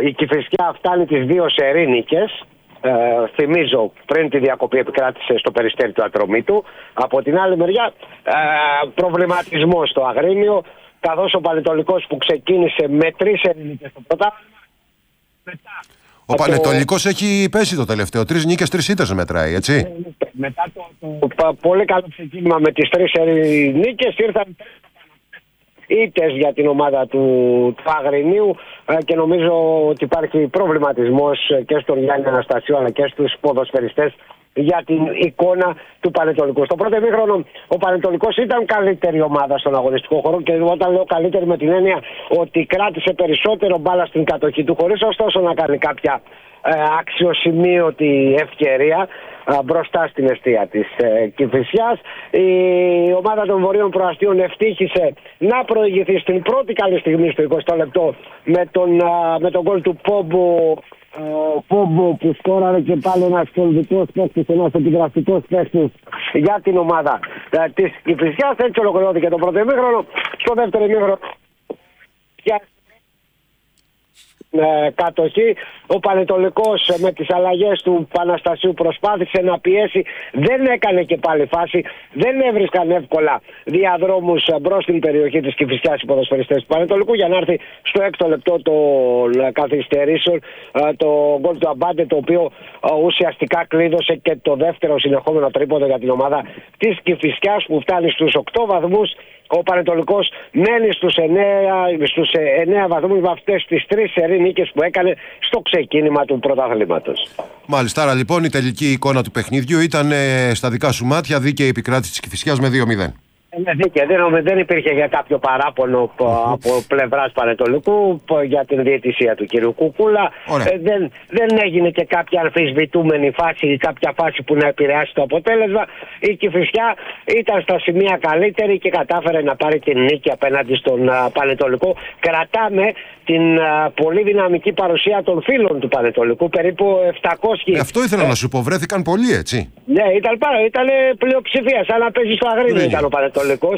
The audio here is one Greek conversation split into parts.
η Κηφισιά φτάνει τις 2 σερί νίκες. Θυμίζω, πριν τη διακοπή επικράτησε στο Περιστέρι του Ατρωμίτου. Από την άλλη μεριά, προβληματισμό στο Αγρίνιο, καθώς ο Πανετολικός που ξεκίνησε με 3 σερί νίκες στο πρωτάθλημα. Ο Πανετολικός έχει πέσει το τελευταίο. 3 νίκες, 3 ήττες μετράει, έτσι. Μετά το πολύ καλό ξεκίνημα με τις 3 σερί νίκες, ήρθαν ήττες για την ομάδα του Αγρινίου και νομίζω ότι υπάρχει προβληματισμός και στον Γιάννη Αναστασίου αλλά και στους ποδοσφαιριστές για την εικόνα του Πανετολικού. Στο πρώτο ημίχρονο ο Πανετολικός ήταν καλύτερη ομάδα στον αγωνιστικό χώρο, και όταν λέω καλύτερη με την έννοια ότι κράτησε περισσότερο μπάλα στην κατοχή του, χωρίς ωστόσο να κάνει κάποια αξιοσημείωτη ευκαιρία μπροστά στην εστία της Κηφισιάς. Η ομάδα των Βορείων Προαστίων ευτύχησε να προηγηθεί στην πρώτη καλή στιγμή στο 20 λεπτό με τον γκολ του Πόμπο που σκόραρε και πάλι ένας κολδικός παίκτης, ένας επιδραστικός παίκτης για την ομάδα της Κηφισιάς. Έτσι ολοκληρώθηκε το πρώτο ημίχρονο. Στο δεύτερο ημίχρονο κατοχή. Ο Πανετολικός με τις αλλαγές του Παναστασίου προσπάθησε να πιέσει, δεν έκανε και πάλι φάση, δεν έβρισκαν εύκολα διαδρόμους μπρος στην περιοχή της Κηφισιάς οι ποδοσφαιριστές του Πανετολικού, για να έρθει στο 6ο λεπτό των καθυστερήσεων το γκολ του Αμπάντε, το οποίο ουσιαστικά κλείδωσε και το δεύτερο συνεχόμενο τρίποντο για την ομάδα της Κηφισιάς, που φτάνει στους 8 βαθμούς. Ο Πανετολικός μένει στους 9 βαθμούς με αυτές τις 3 σερί νίκες που έκανε στο ξεκίνημα του πρωταθλήματος. Μάλιστα, άρα λοιπόν η τελική εικόνα του παιχνιδιού ήταν στα δικά σου μάτια δίκαιη επικράτηση της Κηφισιάς με 2-0. Δίκαια. Δεν υπήρχε για κάποιο παράπονο από πλευράς Πανετολικού για την διαιτησία του κ. Κουκούλα. Δεν έγινε και κάποια αμφισβητούμενη φάση ή κάποια φάση που να επηρεάσει το αποτέλεσμα. Η Κηφισιά ήταν στα σημεία καλύτερη και κατάφερε να πάρει την νίκη απέναντι στον Πανετολικό. Κρατάμε την πολύ δυναμική παρουσία των φίλων του Πανετολικού, περίπου 700. Αυτό ήθελα να σου πω, βρέθηκαν πολλοί, έτσι. Ναι, ήταν πλειοψηφία, σαν να παίζει στο Αγρίνιο ήταν ο Πανετολικός.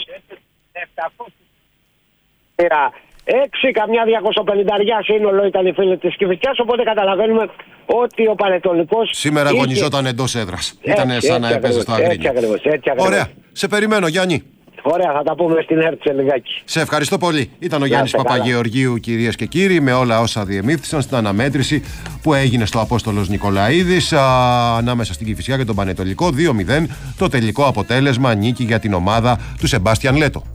6, καμιά 250 σύνολο ήταν οι φίλοι της Κηφισιάς, οπότε καταλαβαίνουμε ότι ο Πανετολικός σήμερα αγωνιζόταν εντός έδρας. Ήταν σαν να έπαιζε στο Αγρίνιο. Έτσι ακριβώς. Ωραία, σε περιμένω Γιάννη. Ωραία, θα τα πούμε στην Έρτσε λιγάκι. Σε ευχαριστώ πολύ. Ήταν ο Γιάννης Παπαγεωργίου, κυρίες και κύριοι, με όλα όσα διεμήφθησαν στην αναμέτρηση που έγινε στο Απόστολος Νικολαίδης ανάμεσα στην Κηφισιά και τον Πανετολικό. 2-0 το τελικό αποτέλεσμα, νίκη για την ομάδα του Σεμπάστιαν Λέτο.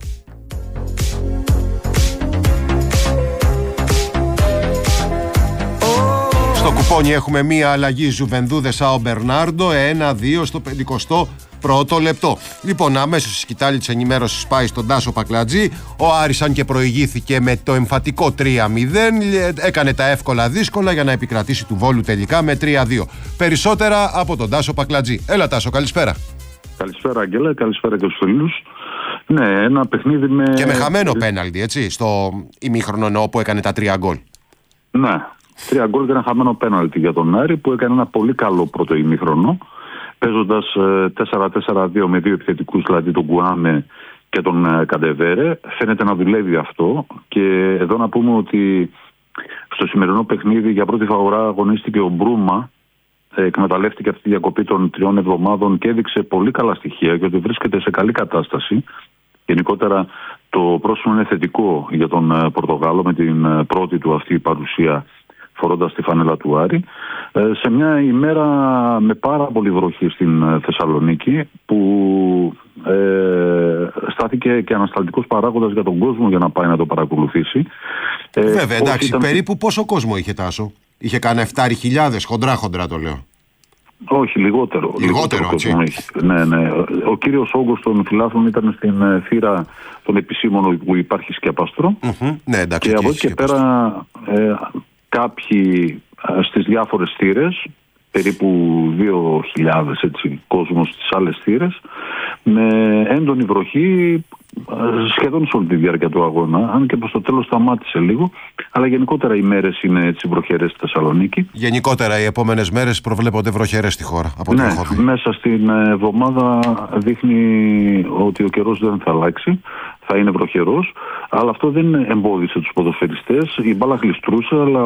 Στο κουπόνι έχουμε μία αλλαγή Ζουβενδούδε Σάο Μπερνάρντο 1-2 στο 51ο λεπτό. Λοιπόν, αμέσως η σκητάλη της ενημέρωσης πάει στον Τάσο Πακλατζή. Ο Άρης, αν και προηγήθηκε με το εμφατικό 3-0, έκανε τα εύκολα δύσκολα για να επικρατήσει του Βόλου τελικά με 3-2. Περισσότερα από τον Τάσο Πακλατζή. Έλα Τάσο, καλησπέρα. Καλησπέρα Αγγέλα, καλησπέρα και στους φίλους. Ναι, ένα παιχνίδι με... Και με χαμένο πέναλτι, έτσι, στο ημίχρονο όπου έκανε τα 3 γκολ. Ναι, 3 γκολ και ένα χαμένο πέναλτι για τον Άρη, που έκανε ένα πολύ καλό πρώτο ημίχρονο, παίζοντας 4-4-2 με 2 επιθετικούς, δηλαδή τον Γκουάμε και τον Καντεβέρε. Φαίνεται να δουλεύει αυτό, και εδώ να πούμε ότι στο σημερινό παιχνίδι για πρώτη φορά αγωνίστηκε ο Μπρούμα, εκμεταλλεύτηκε αυτή τη διακοπή των 3 εβδομάδων και έδειξε πολύ καλά στοιχεία και ότι βρίσκεται σε καλή κατάσταση. Γενικότερα το πρόσωπο είναι θετικό για τον Πορτογάλο, με την πρώτη του αυτή παρουσία φορώντας τη φανέλα του Άρη, σε μια ημέρα με πάρα πολύ βροχή στην Θεσσαλονίκη, που στάθηκε και ανασταλτικός παράγοντας για τον κόσμο για να πάει να το παρακολουθήσει. Βέβαια, εντάξει, περίπου πόσο κόσμο είχε, Τάσο? Είχε κάνει 7.000, χοντρά το λέω. Όχι, λιγότερο. Λιγότερο, έτσι. Ναι. Ο κύριος όγκος των φιλάθλων ήταν στην θύρα των επισήμων που υπάρχει σκεπάστρο. Ναι, εντάξει, και από εκεί και πέρα κάποιοι στις διάφορες θύρες, περίπου 2.000 έτσι, κόσμος στις άλλες θύρες, με έντονη βροχή σχεδόν σε όλη τη διάρκεια του αγώνα, αν και προς το τέλος σταμάτησε λίγο, αλλά γενικότερα οι μέρες είναι έτσι βροχερές στη Θεσσαλονίκη. Γενικότερα οι επόμενες μέρες προβλέπονται βροχερές στη χώρα. Από ναι, μέσα στην εβδομάδα δείχνει ότι ο καιρός δεν θα αλλάξει, θα είναι βροχερός, αλλά αυτό δεν εμπόδισε τους ποδοσφαιριστές. Η μπάλα γλιστρούσε, αλλά